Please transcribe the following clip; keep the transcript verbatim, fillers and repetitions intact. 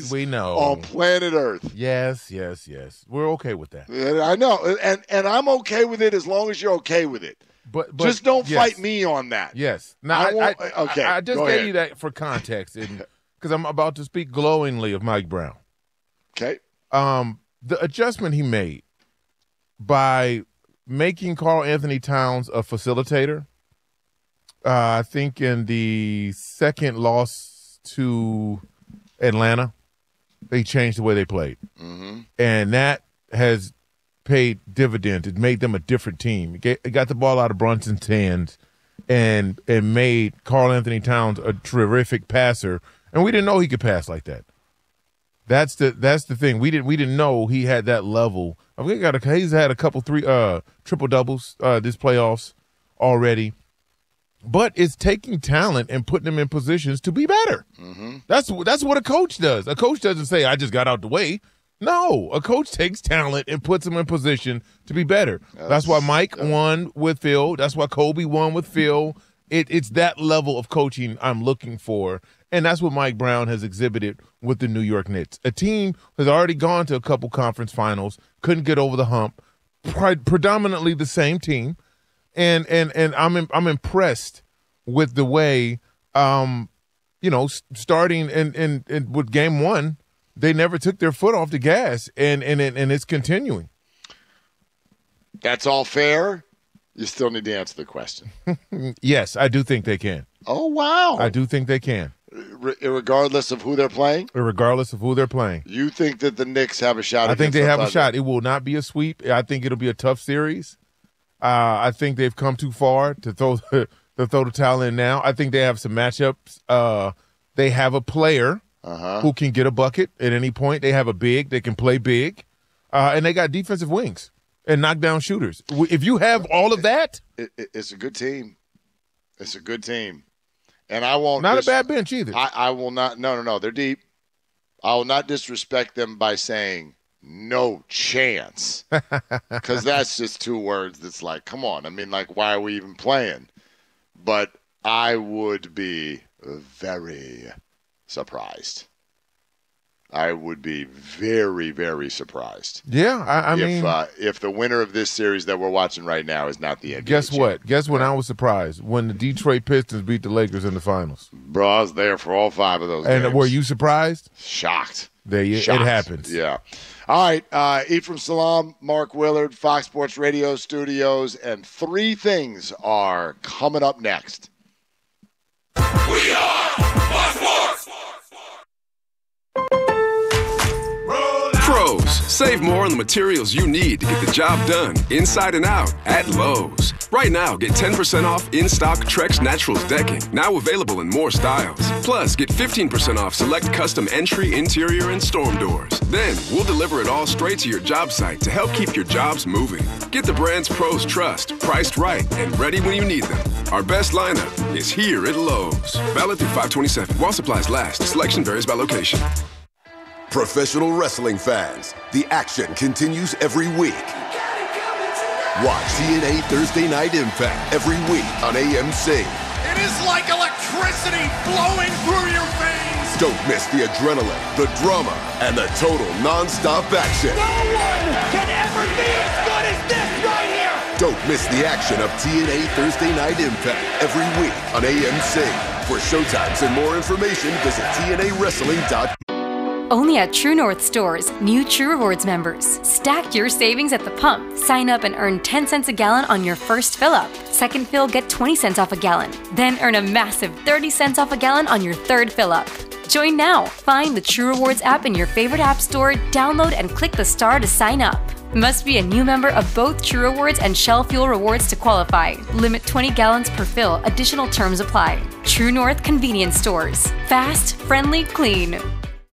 cities we know. on planet Earth. Yes, yes, yes. We're okay with that. And I know, and and I'm okay with it as long as you're okay with it. But, but just don't yes. fight me on that. Yes. Now, I I, won't, I, okay, I, I just go gave ahead. you that for context because I'm about to speak glowingly of Mike Brown. Okay. Um, the adjustment he made by making Karl Anthony Towns a facilitator, uh, I think in the second loss to Atlanta, they changed the way they played. Mm-hmm. And that has paid dividends. It made them a different team. It got the ball out of Brunson's hands and, and made Karl Anthony Towns a terrific passer. And we didn't know he could pass like that. That's the that's the thing. We didn't we didn't know he had that level. I mean, got a, he's had a couple three uh triple doubles uh this playoffs already. But it's taking talent and putting them in positions to be better. Mm-hmm. That's that's what a coach does. A coach doesn't say, I just got out the way. No, a coach takes talent and puts them in position to be better. That's, that's why Mike yeah. won with Phil. That's why Kobe won with Phil. It, it's that level of coaching I'm looking for, and that's what Mike Brown has exhibited with the New York Knicks. A team has already gone to a couple conference finals, couldn't get over the hump, pre- predominantly the same team, and and and I'm in, I'm impressed with the way, um, you know, starting in, in, in with game one, they never took their foot off the gas, and and and it's continuing. That's all fair. You still need to answer the question. Yes, I do think they can. Oh, wow. I do think they can. R- regardless of who they're playing? Regardless of who they're playing. You think that the Knicks have a shot? I think they the have Thunder? a shot. It will not be a sweep. I think it'll be a tough series. Uh, I think they've come too far to throw the, to throw the towel in now. I think they have some matchups. Uh, they have a player uh-huh. who can get a bucket at any point. They have a big. They can play big. Uh, and they got defensive wings and knockdown shooters. If you have all of that. It, it, it's a good team. It's a good team. And I won't. Not dis- a bad bench either. I, I will not. No, no, no. They're deep. I will not disrespect them by saying no chance. Because that's just two words that's like, come on. I mean, like, why are we even playing? But I would be very surprised. I would be very, very surprised. Yeah, I, I if, mean, uh, if the winner of this series that we're watching right now is not the N B A. Guess champion. what? Guess when I was surprised when the Detroit Pistons beat the Lakers in the finals. Bro, I was there for all five of those. And games. were you surprised? Shocked. There, you, Shocked. it happens. Yeah. All right, uh, Ephraim Salaam, Mark Willard, Fox Sports Radio studios, and three things are coming up next. We are Fox Sports. Pros, save more on the materials you need to get the job done inside and out at Lowe's. Right now, get ten percent off in-stock Trex Naturals decking, now available in more styles. Plus, get fifteen percent off select custom entry, interior, and storm doors. Then, we'll deliver it all straight to your job site to help keep your jobs moving. Get the brands pros trust, priced right, and ready when you need them. Our best lineup is here at Lowe's. Valid through five twenty-seven. While supplies last, selection varies by location. Professional wrestling fans, the action continues every week. Watch T N A Thursday Night Impact every week on A M C. It is like electricity flowing through your veins. Don't miss the adrenaline, the drama, and the total non-stop action. No one can ever be as good as this right here. Don't miss the action of T N A Thursday Night Impact every week on A M C. For showtimes and more information, visit T N A wrestling dot com. Only at True North stores, new True Rewards members. Stack your savings at the pump. Sign up and earn ten cents a gallon on your first fill up. Second fill, get twenty cents off a gallon. Then earn a massive thirty cents off a gallon on your third fill up. Join now. Find the True Rewards app in your favorite app store, download and click the star to sign up. Must be a new member of both True Rewards and Shell Fuel Rewards to qualify. Limit twenty gallons per fill. Additional terms apply. True North Convenience Stores. Fast, friendly, clean.